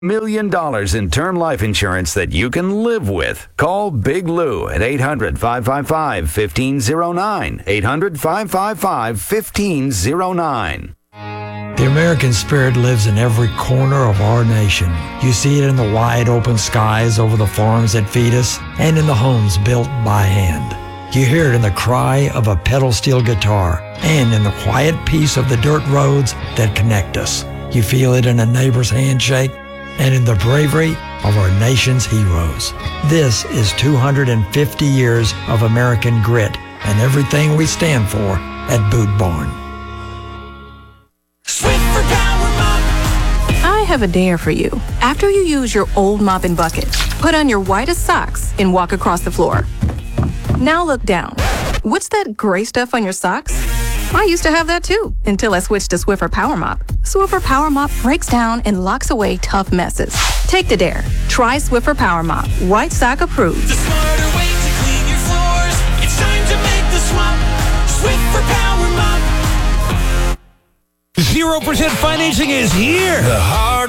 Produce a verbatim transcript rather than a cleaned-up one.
Million dollars in term life insurance that you can live with. Call Big Lou at eight hundred, five five five, one five zero nine. eight hundred, five five five, one five zero nine. The American spirit lives in every corner of our nation. You see it in the wide open skies over the farms that feed us and in the homes built by hand. You hear it in the cry of a pedal steel guitar and in the quiet peace of the dirt roads that connect us. You feel it in a neighbor's handshake and in the bravery of our nation's heroes. This is two hundred fifty years of American grit and everything we stand for at Boot Barn. Swiffer Power Mop. I have a dare for you. After you use your old mop and bucket, put on your whitest socks and walk across the floor. Now look down. What's that gray stuff on your socks? I used to have that too, until I switched to Swiffer Power Mop. Swiffer Power Mop breaks down and locks away tough messes. Take the dare. Try Swiffer Power Mop. White sock approved. The smarter way to clean your floors. It's time to make the swap. Swiffer Power Mop. zero percent financing is here. The hard